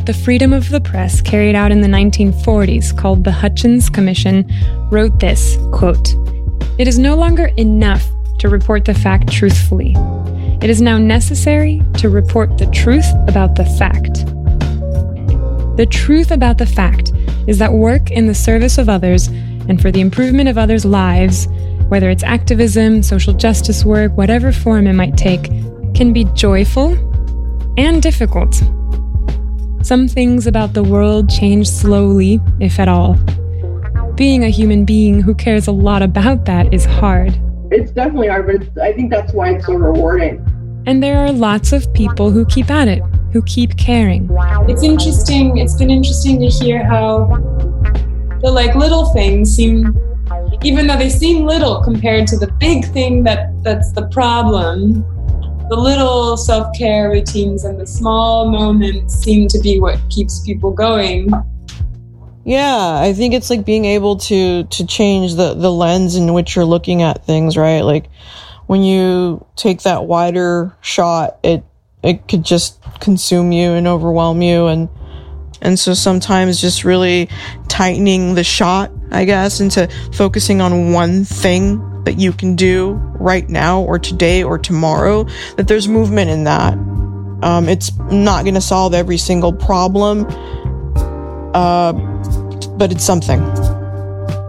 The freedom of the press carried out in the 1940s, called the Hutchins Commission, wrote this, quote, "It is no longer enough to report the fact truthfully. It is now necessary to report the truth about the fact. The truth about the fact is that work in the service of others and for the improvement of others' lives, whether it's activism, social justice work, whatever form it might take, can be joyful and difficult. Some things about the world change slowly, if at all. Being a human being who cares a lot about that is hard. It's definitely hard, but I think that's why it's so rewarding. And there are lots of people who keep at it, who keep caring. It's interesting. It's been interesting to hear how the little things seem, even though they seem little compared to the big thing that's the problem, the little self-care routines and the small moments seem to be what keeps people going. Yeah, I think it's like being able to change the lens in which you're looking at things, right? Like when you take that wider shot, it could just consume you and overwhelm you. And so sometimes just really tightening the shot, I guess, into focusing on one thing that you can do right now or today or tomorrow, that there's movement in that. It's not going to solve every single problem, but it's something.